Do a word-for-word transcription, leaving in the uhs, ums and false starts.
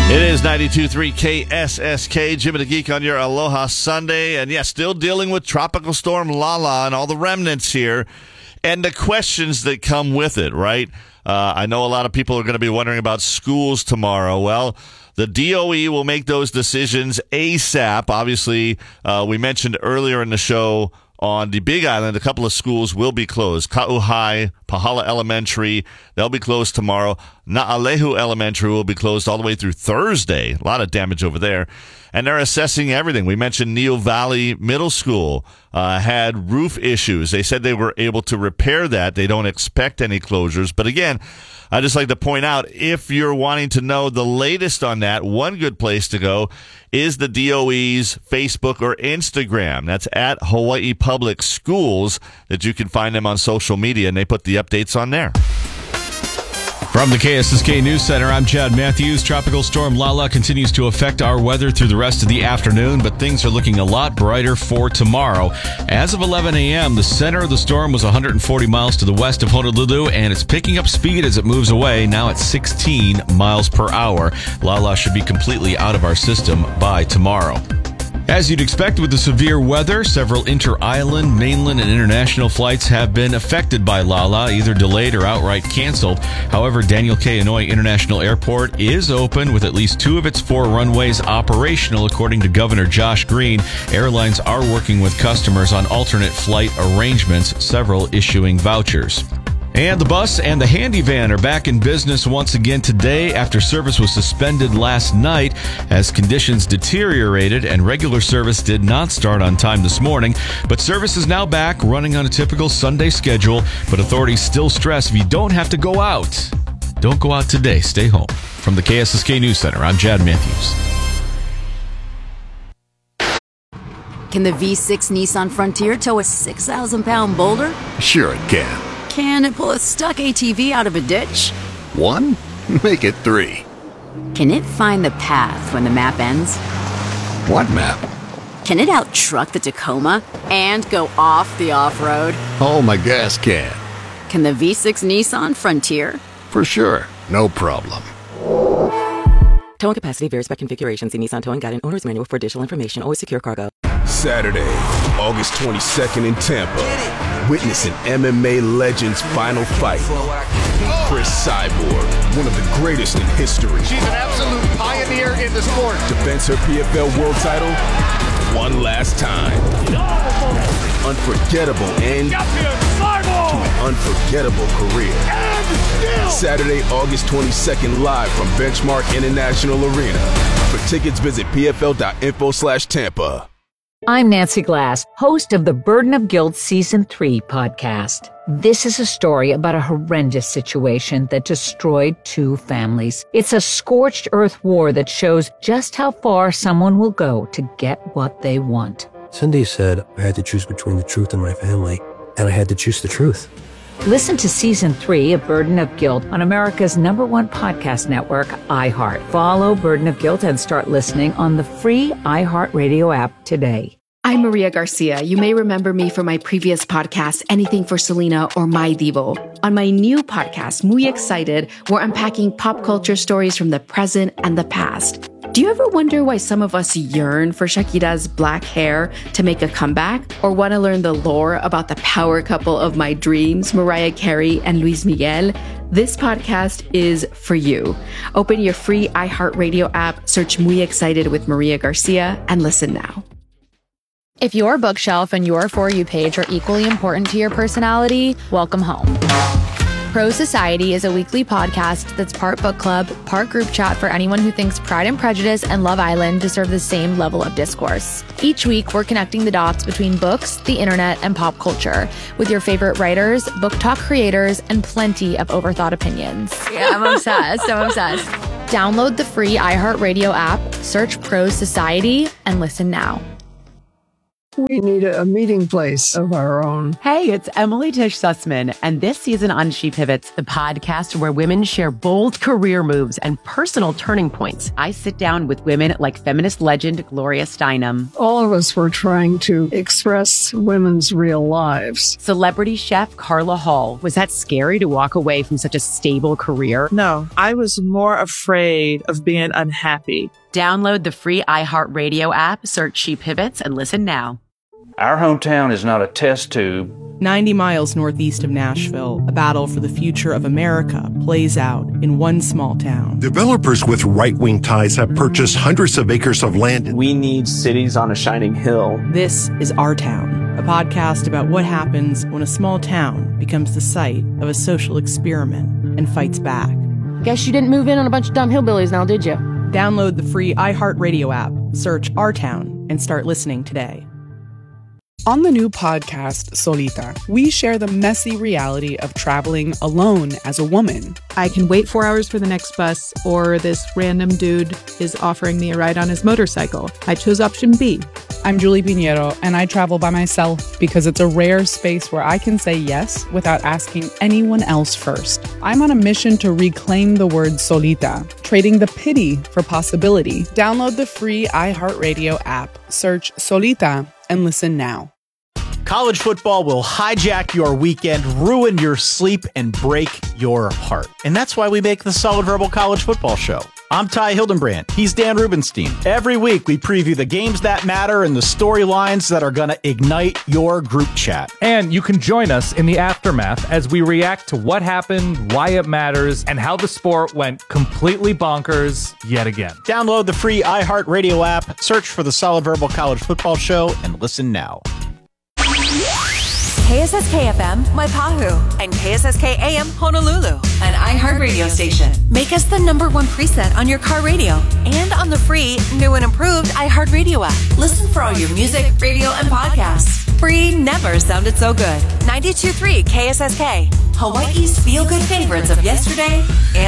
It is ninety-two point three K S S K, Jim and the Geek on your Aloha Sunday. And yeah, still dealing with Tropical Storm Lala and all the remnants here and the questions that come with it, right? Uh, I know a lot of people are going to be wondering about schools tomorrow. Well, the D O E will make those decisions ASAP. Obviously, uh, we mentioned earlier in the show on the Big Island, a couple of schools will be closed. Ka'u High, Pahala Elementary, they'll be closed tomorrow. Na'alehu Elementary will be closed all the way through Thursday. A lot of damage over there. And they're assessing everything. We mentioned Neil Valley Middle School uh, had roof issues. They said they were able to repair that. They don't expect any closures. But again, I'd just like to point out, if you're wanting to know the latest on that, one good place to go is the D O E's Facebook or Instagram. That's at Hawaii Public Schools, that you can find them on social media, and they put the updates on there. From the K S S K News Center, I'm Chad Matthews. Tropical Storm Lala continues to affect our weather through the rest of the afternoon, but things are looking a lot brighter for tomorrow. As of eleven a.m., the center of the storm was one hundred forty miles to the west of Honolulu, and it's picking up speed as it moves away, now at sixteen miles per hour. Lala should be completely out of our system by tomorrow. As you'd expect with the severe weather, several inter-island, mainland, and international flights have been affected by Lala, either delayed or outright canceled. However, Daniel K. Inouye International Airport is open with at least two of its four runways operational, according to Governor Josh Green. Airlines are working with customers on alternate flight arrangements, several issuing vouchers. And the bus and the handy van are back in business once again today after service was suspended last night as conditions deteriorated and regular service did not start on time this morning. But service is now back, running on a typical Sunday schedule, but authorities still stress if you don't have to go out, don't go out today, stay home. From the K S S K News Center, I'm Chad Matthews. Can the V six Nissan Frontier tow a six thousand pound boulder? Sure it can. Can it pull a stuck A T V out of a ditch? One? Make it three. Can it find the path when the map ends? What map? Can it out-truck the Tacoma and go off the off-road? Oh, my gas can. Can the V six Nissan Frontier? For sure. No problem. Towing capacity varies by configuration. See Nissan Towing Guide and Owner's Manual for additional information. Always secure cargo. Saturday, August twenty-second in Tampa. Witness an M M A legend's final fight. Chris Cyborg, one of the greatest in history. She's an absolute pioneer in the sport. Defends her P F L world title one last time. Unforgettable end to an unforgettable career. Saturday, August twenty-second, live from Benchmark International Arena. For tickets, visit pfl.info slash Tampa. I'm Nancy Glass, host of the Burden of Guilt Season three podcast. This is a story about a horrendous situation that destroyed two families. It's a scorched earth war that shows just how far someone will go to get what they want. Cindy said I had to choose between the truth and my family, and I had to choose the truth. Listen to Season three of Burden of Guilt on America's number one podcast network, iHeart. Follow Burden of Guilt and start listening on the free iHeartRadio app today. I'm Maria Garcia. You may remember me from my previous podcast, Anything for Selena or My Divo. On my new podcast, Muy Excited, we're unpacking pop culture stories from the present and the past. Do you ever wonder why some of us yearn for Shakira's black hair to make a comeback? Or want to learn the lore about the power couple of my dreams, Mariah Carey and Luis Miguel? This podcast is for you. Open your free iHeartRadio app, search Muy Excited with Maria Garcia, and listen now. If your bookshelf and your For You page are equally important to your personality, welcome home. Pro Society is a weekly podcast that's part book club, part group chat for anyone who thinks Pride and Prejudice and Love Island deserve the same level of discourse. Each week, we're connecting the dots between books, the internet, and pop culture with your favorite writers, book talk creators, and plenty of overthought opinions. Yeah, I'm obsessed. I'm obsessed. Download the free iHeartRadio app, search Pro Society, and listen now. We need a meeting place of our own. Hey, it's Emily Tish Sussman, and this season on She Pivots, the podcast where women share bold career moves and personal turning points. I sit down with women like feminist legend Gloria Steinem. All of us were trying to express women's real lives. Celebrity chef Carla Hall. Was that scary to walk away from such a stable career? No, I was more afraid of being unhappy. Download the free iHeartRadio app, search She Pivots, and listen now. Our hometown is not a test tube. ninety miles northeast of Nashville, a battle for the future of America plays out in one small town. Developers with right-wing ties have purchased hundreds of acres of land. We need cities on a shining hill. This is Our Town, a podcast about what happens when a small town becomes the site of a social experiment and fights back. Guess you didn't move in on a bunch of dumb hillbillies now, did you? Download the free iHeartRadio app, search Our Town, and start listening today. On the new podcast, Solita, we share the messy reality of traveling alone as a woman. I can wait four hours for the next bus, or this random dude is offering me a ride on his motorcycle. I chose option B. I'm Julie Pinheiro, and I travel by myself because it's a rare space where I can say yes without asking anyone else first. I'm on a mission to reclaim the word solita, trading the pity for possibility. Download the free iHeartRadio app, search Solita, and listen now. College football will hijack your weekend, ruin your sleep, and break your heart. And that's why we make the Solid Verbal College Football Show. I'm Ty Hildenbrand. He's Dan Rubenstein. Every week, we preview the games that matter and the storylines that are going to ignite your group chat. And you can join us in the aftermath as we react to what happened, why it matters, and how the sport went completely bonkers yet again. Download the free iHeartRadio app, search for the Solid Verbal College Football Show, and listen now. K S S K F M, Waipahu, and K S S K A M, Honolulu, an iHeart radio station. Make us the number one preset on your car radio and on the free, new and improved iHeart Radio app. Listen for all your music, radio, and podcasts. Free never sounded so good. ninety-two point three K S S K, Hawaii's feel-good favorites of yesterday and